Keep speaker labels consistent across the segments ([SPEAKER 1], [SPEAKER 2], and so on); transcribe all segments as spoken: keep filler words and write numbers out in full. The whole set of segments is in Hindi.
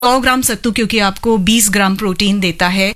[SPEAKER 1] सौ ग्राम सत्तू क्योंकि आपको बीस ग्राम प्रोटीन देता है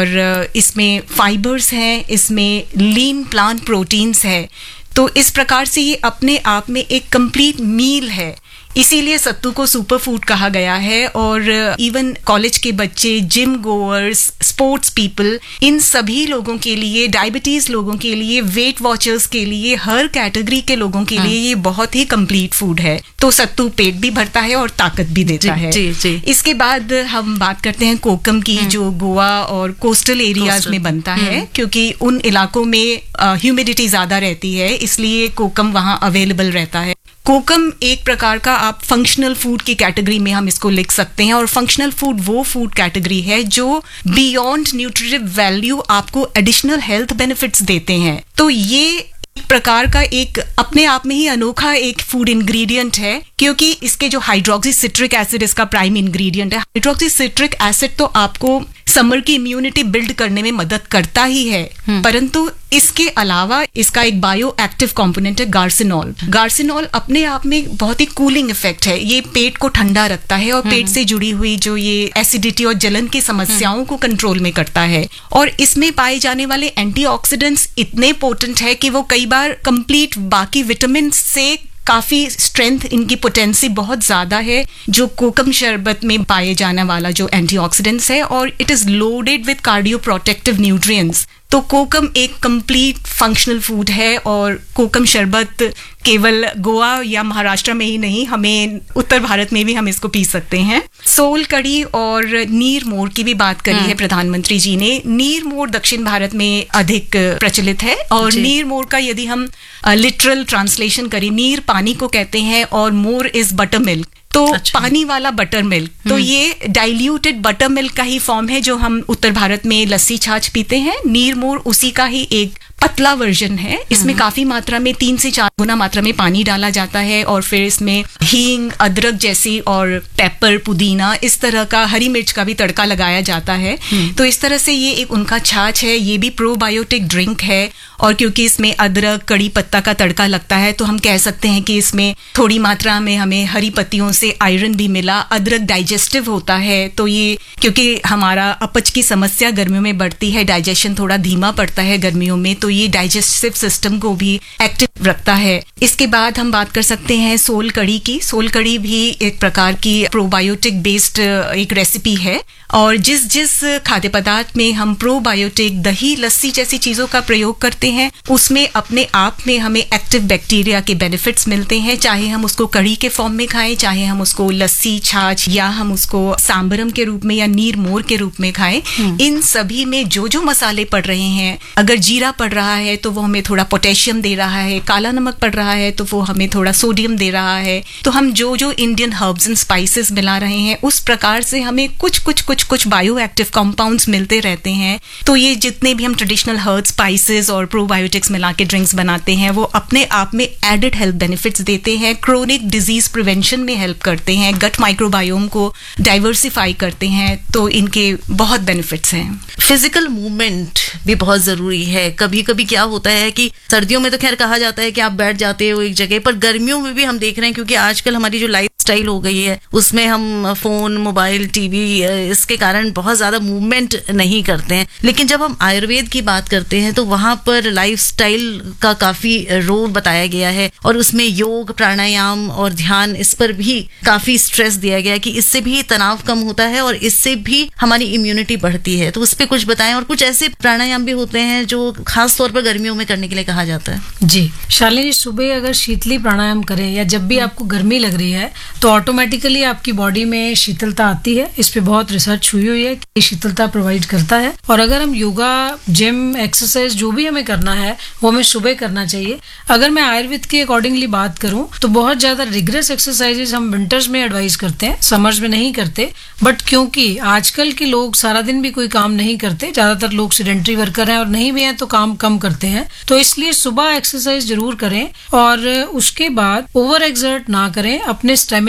[SPEAKER 1] और इसमें फाइबर्स हैं, इसमें लीन प्लांट प्रोटीन्स है, तो इस प्रकार से ये अपने आप में एक कंप्लीट मील है। इसीलिए सत्तू को सुपर फूड कहा गया है। और इवन कॉलेज के बच्चे, जिम गोअर्स, स्पोर्ट्स पीपल, इन सभी लोगों के लिए, डायबिटीज लोगों के लिए, वेट वॉचर्स के लिए, हर कैटेगरी के लोगों के लिए ये बहुत ही कंप्लीट फूड है। तो सत्तू पेट भी भरता है और ताकत भी देता जी, है जी, जी. इसके बाद हम बात करते हैं कोकम की, जो गोवा और कोस्टल एरियाज में बनता है, क्योंकि उन इलाकों में ह्यूमिडिटी ज्यादा रहती है, इसलिए कोकम वहां अवेलेबल रहता है। कोकम एक प्रकार का आप फंक्शनल फूड की कैटेगरी में हम इसको लिख सकते हैं। और फंक्शनल फूड वो फूड कैटेगरी है जो बियॉन्ड न्यूट्रिटिव वैल्यू आपको एडिशनल हेल्थ बेनिफिट्स देते हैं। तो ये एक प्रकार का एक अपने आप में ही अनोखा एक फूड इंग्रेडिएंट है, क्योंकि इसके जो हाइड्रोक्सी सिट्रिक एसिड इसका प्राइम इंग्रेडिएंट है। हाइड्रोक्सी सिट्रिक एसिड तो आपको समर की इम्यूनिटी बिल्ड करने में मदद करता ही है, परंतु इसके अलावा इसका एक बायो एक्टिव कंपोनेंट है गार्सिनॉल। गार्सिनॉल अपने आप में बहुत ही कूलिंग इफेक्ट है, ये पेट को ठंडा रखता है और पेट से जुड़ी हुई जो ये एसिडिटी और जलन की समस्याओं को कंट्रोल में करता है। और इसमें पाए जाने वाले एंटीऑक्सीडेंट्स इतने पोटेंट है कि वो कई बार कंप्लीट बाकी विटामिन से काफी स्ट्रेंथ, इनकी पोटेंसी बहुत ज्यादा है जो कोकम शरबत में पाए जाने वाला जो एंटीऑक्सीडेंट्स है। और it is loaded with cardio protective nutrients. तो कोकम एक कंप्लीट फंक्शनल फूड है और कोकम शरबत केवल गोवा या महाराष्ट्र में ही नहीं, हमें उत्तर भारत में भी हम इसको पी सकते हैं। सोल कड़ी और नीर मोर की भी बात करी है प्रधानमंत्री जी ने। नीर मोर दक्षिण भारत में अधिक प्रचलित है और नीर मोर का यदि हम लिटरल ट्रांसलेशन करें, नीर पानी को कहते हैं और मोर इज बटर मिल्क, तो अच्छा। पानी वाला बटर मिल्क, तो ये डाइल्यूटेड बटर मिल्क का ही फॉर्म है जो हम उत्तर भारत में लस्सी छाछ पीते हैं। नीर मोर उसी का ही एक पतला वर्जन है। इसमें काफी मात्रा में तीन से चार गुना मात्रा में पानी डाला जाता है और फिर इसमें हींग, अदरक जैसी और पेपर, पुदीना, इस तरह का, हरी मिर्च का भी तड़का लगाया जाता है। तो इस तरह से ये एक उनका छाछ है। ये भी प्रोबायोटिक ड्रिंक है और क्योंकि इसमें अदरक, कड़ी पत्ता का तड़का लगता है तो हम कह सकते हैं कि इसमें थोड़ी मात्रा में हमें हरी पत्तियों से आयरन भी मिला। अदरक डाइजेस्टिव होता है, तो ये क्योंकि हमारा अपच की समस्या गर्मियों में बढ़ती है, डाइजेशन थोड़ा धीमा पड़ता है गर्मियों में, तो ये डाइजेस्टिव सिस्टम को भी एक्टिव रखता है। इसके बाद हम बात कर सकते हैं सोल कड़ी की। सोल कड़ी भी एक प्रकार की प्रोबायोटिक बेस्ड एक रेसिपी है और जिस जिस खाद्य पदार्थ में हम प्रोबायोटिक, दही, लस्सी जैसी चीजों का प्रयोग करते हैं उसमें अपने आप में हमें एक्टिव बैक्टीरिया के बेनिफिट्स मिलते हैं। चाहे हम उसको कड़ी के फॉर्म में खाएं, चाहे हम उसको लस्सी, छाछ या हम उसको सांबरम के रूप में या नीर मोर के रूप में खाएं, इन सभी में जो जो मसाले पड़ रहे हैं, अगर जीरा पड़ रहा है तो वो हमें थोड़ा पोटेशियम दे रहा है, काला नमक पड़ रहा है तो वो हमें थोड़ा सोडियम दे रहा है। तो हम जो जो इंडियन हर्ब्स एंड स्पाइसेस मिला रहे हैं उस प्रकार से हमें कुछ कुछ कुछ कुछ बायो एक्टिव कंपाउंड्स मिलते रहते हैं। तो ये जितने भी हम ट्रेडिशनल हर्ब, स्पाइसेस और प्रोबायोटिक्स मिला के ड्रिंक्स बनाते हैं वो अपने आप में एडेड हेल्थ बेनिफिट्स देते हैं, क्रोनिक डिजीज प्रिवेंशन में हेल्प करते हैं, गट माइक्रोबायोम को डाइवर्सिफाई करते हैं, तो इनके बहुत बेनिफिट्स हैं।
[SPEAKER 2] फिजिकल मूवमेंट भी बहुत जरूरी है। कभी कभी क्या होता है कि सर्दियों में तो खैर कहा जाता है कि आप बैठ जाते हो एक जगह पर, गर्मियों में भी हम देख रहे हैं क्योंकि आजकल हमारी जो लाइफ स्टाइल हो गई है उसमें हम फोन, मोबाइल, टीवी, इसके कारण बहुत ज्यादा मूवमेंट नहीं करते हैं। लेकिन जब हम आयुर्वेद की बात करते हैं तो वहां पर लाइफ स्टाइल का काफी रोल बताया गया है और उसमें योग, प्राणायाम और ध्यान, इस पर भी काफी स्ट्रेस दिया गया है कि इससे भी तनाव कम होता है और इससे भी हमारी इम्यूनिटी बढ़ती है। तो उस पर कुछ बताएं। और कुछ ऐसे प्राणायाम भी होते हैं जो खास तौर पर गर्मियों में करने के लिए कहा जाता है।
[SPEAKER 3] जी शालिनी जी, सुबह अगर शीतली प्राणायाम करें या जब भी आपको गर्मी लग रही है तो ऑटोमेटिकली आपकी बॉडी में शीतलता आती है। इस पे बहुत रिसर्च हुई हुई है कि शीतलता प्रोवाइड करता है। और अगर हम योगा, जिम, एक्सरसाइज जो भी हमें करना है वो हमें सुबह करना चाहिए। अगर मैं आयुर्वेद के अकॉर्डिंगली बात करूं तो बहुत ज्यादा रिग्रेस एक्सरसाइजेज हम विंटर्स में एडवाइज करते हैं, समर्स में नहीं करते। बट क्योंकि आजकल के लोग सारा दिन भी कोई काम नहीं करते, ज्यादातर लोग सेडेंटरी वर्कर हैं और नहीं भी हैं तो काम कम करते हैं, तो इसलिए सुबह एक्सरसाइज जरूर करें और उसके बाद ओवर एक्सर्ट ना करें, अपने स्टेमिना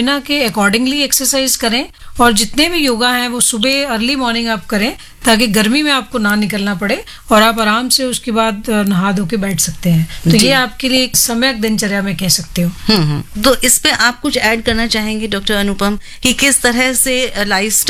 [SPEAKER 3] स्टेमिना के अकॉर्डिंगली एक्सरसाइज करें, और जितने भी योगा हैं वो सुबह अर्ली मॉर्निंग आप करें ताकि गर्मी में आपको ना निकलना पड़े और आप आराम से उसके बाद नहा धो के बैठ सकते हैं। तो ये आपके लिए एक सम्यक दिनचर्या में कह सकते हो।
[SPEAKER 2] हम्म हम्म। तो इस पे आप कुछ ऐड करना चाहेंगे डॉक्टर अनुपम कि किस तरह से लाइफ